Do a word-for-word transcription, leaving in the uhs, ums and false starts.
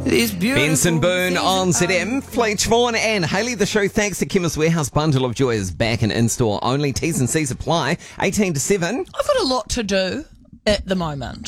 These beautiful Benson Boone on Z M. um, Fleetch Vaughan and Hayley. The show thanks to Chemist Warehouse. Bundle of Joy is back and in-store only. T's and C's apply. eighteen to seven. I've got a lot to do at the moment.